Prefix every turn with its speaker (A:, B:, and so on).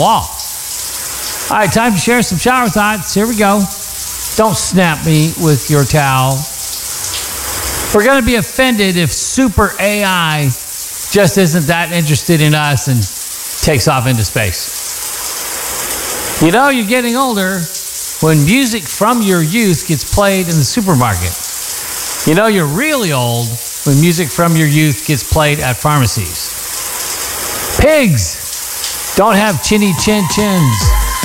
A: wall. All right, time to share some shower thoughts. Here we go. Don't snap me with your towel. We're going to be offended if super AI just isn't that interested in us and takes off into space. You know you're getting older when music from your youth gets played in the supermarket. You know you're really old when music from your youth gets played at pharmacies. Pigs don't have chinny chin chins.